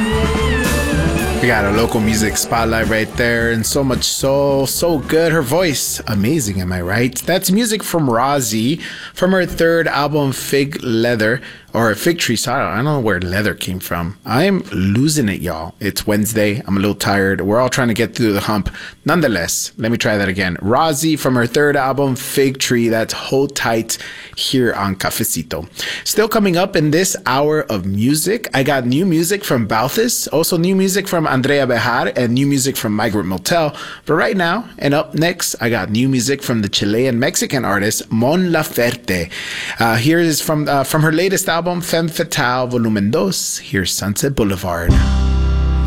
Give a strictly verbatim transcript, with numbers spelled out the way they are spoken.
We got a local music spotlight right there, and so much soul, so good. Her voice, amazing, am I right? That's music from Rozzy from her third album, Fig Leather, or Fig Tree. Sorry, I don't know where leather came from. I'm losing it, y'all. It's Wednesday. I'm a little tired. We're all trying to get through the hump. Nonetheless, let me try that again. Rozzy from her third album, Fig Tree. That's Hold Tight here on Cafecito. Still coming up in this hour of music, I got new music from Balthus, also new music from Andrea Bejar, and new music from Migrant Motel. But right now, and up next, I got new music from the Chilean-Mexican artist Mon Laferte. Uh, here is from, uh, from her latest album, Femme Fatale Volumen dos. Here's Sunset Boulevard.